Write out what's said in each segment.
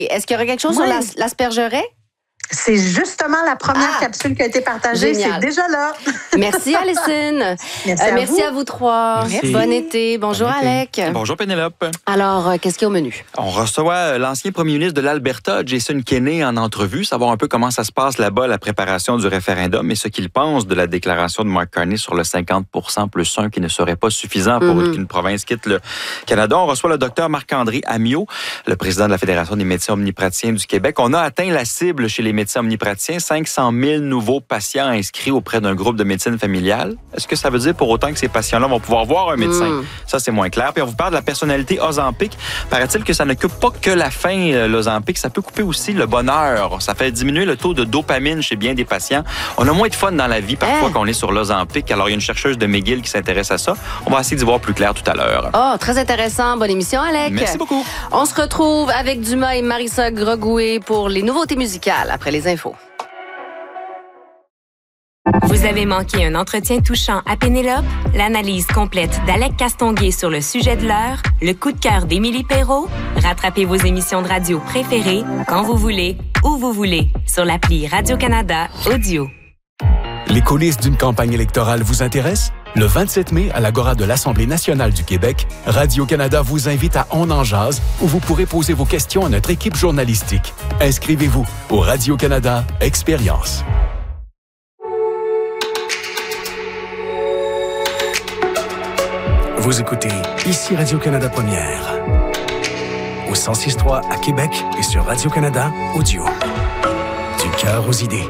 Est-ce qu'il y aurait quelque chose sur l'aspergeraie? C'est justement la première capsule qui a été partagée. Génial. C'est déjà là. Merci, Alison. Merci à vous trois. Merci. Bon été. Bonjour, Alec. Bonjour, Pénélope. Alors, qu'est-ce qu'il y a au menu? On reçoit l'ancien premier ministre de l'Alberta, Jason Kenney, en entrevue, savoir un peu comment ça se passe là-bas, la préparation du référendum et ce qu'il pense de la déclaration de Mark Carney sur le 50% plus 1 qui ne serait pas suffisant pour qu'une province quitte le Canada. On reçoit le docteur Marc-André Ammiot, le président de la Fédération des médecins omnipraticiens du Québec. On a atteint la cible chez les médecins omnipraticiens, 500 000 nouveaux patients inscrits auprès d'un groupe de médecine familiale. Est-ce que ça veut dire pour autant que ces patients-là vont pouvoir voir un médecin? Ça, c'est moins clair. Puis on vous parle de la personnalité Ozempic. Paraît-il que ça ne coupe pas que la faim, l'Ozempic. Ça peut couper aussi le bonheur. Ça fait diminuer le taux de dopamine chez bien des patients. On a moins de fun dans la vie parfois qu'on est sur l'Ozempic. Alors, il y a une chercheuse de McGill qui s'intéresse à ça. On va essayer d'y voir plus clair tout à l'heure. Oh, très intéressant. Bonne émission, Alec. Merci beaucoup. On se retrouve avec Dumas et Marissa Grogoué pour les nouveautés musicales après les infos. Vous avez manqué un entretien touchant à Pénélope? L'analyse complète d'Alec Castonguay sur le sujet de l'heure? Le coup de cœur d'Émilie Perrault? Rattrapez vos émissions de radio préférées quand vous voulez, où vous voulez, sur l'appli Radio-Canada Audio. Les coulisses d'une campagne électorale vous intéressent? Le 27 mai, à l'Agora de l'Assemblée nationale du Québec, Radio-Canada vous invite à On en jase, où vous pourrez poser vos questions à notre équipe journalistique. Inscrivez-vous au Radio-Canada Expérience. Vous écoutez ici Radio-Canada Première, au 106.3 à Québec et sur Radio-Canada Audio. Du cœur aux idées.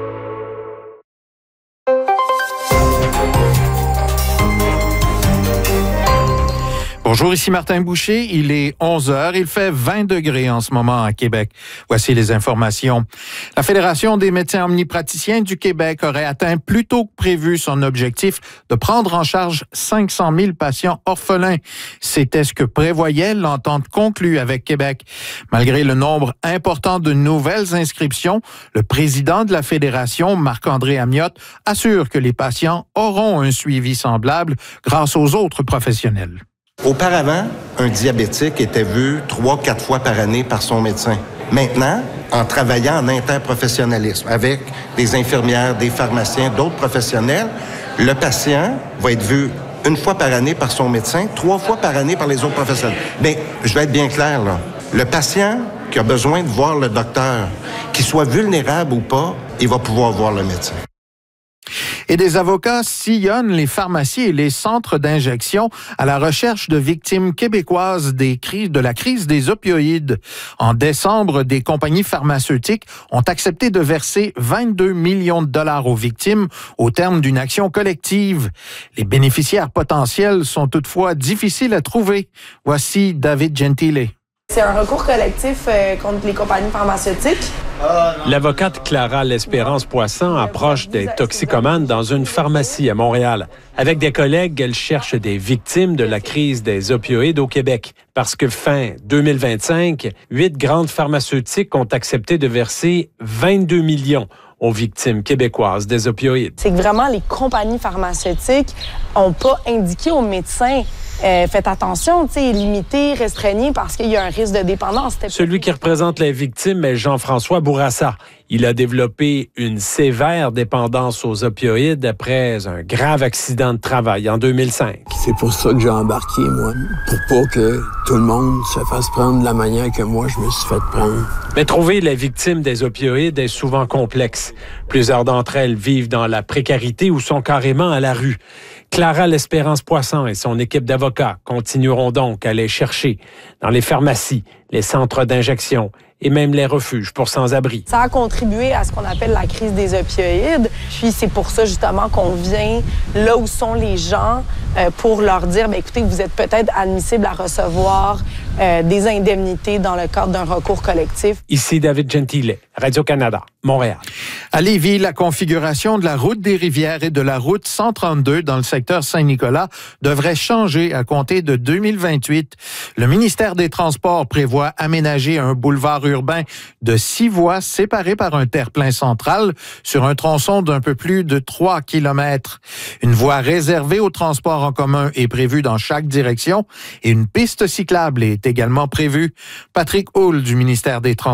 Bonjour, ici Martin Boucher. Il est 11h. Il fait 20 degrés en ce moment à Québec. Voici les informations. La Fédération des médecins omnipraticiens du Québec aurait atteint plus tôt que prévu son objectif de prendre en charge 500 000 patients orphelins. C'était ce que prévoyait l'entente conclue avec Québec. Malgré le nombre important de nouvelles inscriptions, le président de la Fédération, Marc-André Ammiot, assure que les patients auront un suivi semblable grâce aux autres professionnels. Auparavant, un diabétique était vu 3-4 fois par année par son médecin. Maintenant, en travaillant en interprofessionnalisme avec des infirmières, des pharmaciens, d'autres professionnels, le patient va être vu 1 fois par année par son médecin, 3 fois par année par les autres professionnels. Bien, je vais être bien clair, là. Le patient qui a besoin de voir le docteur, qu'il soit vulnérable ou pas, il va pouvoir voir le médecin. Et des avocats sillonnent les pharmacies et les centres d'injection à la recherche de victimes québécoises de la crise des opioïdes. En décembre, des compagnies pharmaceutiques ont accepté de verser 22 millions de dollars aux victimes au terme d'une action collective. Les bénéficiaires potentiels sont toutefois difficiles à trouver. Voici David Gentile. C'est un recours collectif contre les compagnies pharmaceutiques. L'avocate Clara L'Espérance-Poisson approche des toxicomanes dans une pharmacie à Montréal. Avec des collègues, elle cherche des victimes de la crise des opioïdes au Québec. Parce que fin 2025, 8 grandes pharmaceutiques ont accepté de verser 22 millions aux victimes québécoises des opioïdes. C'est que vraiment, les compagnies pharmaceutiques n'ont pas indiqué aux médecins faites attention, limitez, restreignez parce qu'il y a un risque de dépendance. Celui qui représente les victimes est Jean-François Bourassa. Il a développé une sévère dépendance aux opioïdes après un grave accident de travail en 2005. C'est pour ça que j'ai embarqué, moi, pour pas que tout le monde se fasse prendre de la manière que moi, je me suis fait prendre. Mais trouver les victimes des opioïdes est souvent complexe. Plusieurs d'entre elles vivent dans la précarité ou sont carrément à la rue. Clara L'Espérance-Poisson et son équipe d'avocats continueront donc à les chercher dans les pharmacies, les centres d'injection et même les refuges pour sans-abri. Ça a contribué à ce qu'on appelle la crise des opioïdes. Puis c'est pour ça justement qu'on vient là où sont les gens pour leur dire, écoutez, vous êtes peut-être admissible à recevoir des indemnités dans le cadre d'un recours collectif. Ici David Gentile, Radio-Canada. Montréal. À Lévis, la configuration de la route des Rivières et de la route 132 dans le secteur Saint-Nicolas devrait changer à compter de 2028. Le ministère des Transports prévoit aménager un boulevard urbain de 6 voies séparées par un terre-plein central sur un tronçon d'un peu plus de 3 kilomètres. Une voie réservée au transport en commun est prévue dans chaque direction et une piste cyclable est également prévue. Patrick Hull du ministère des Transports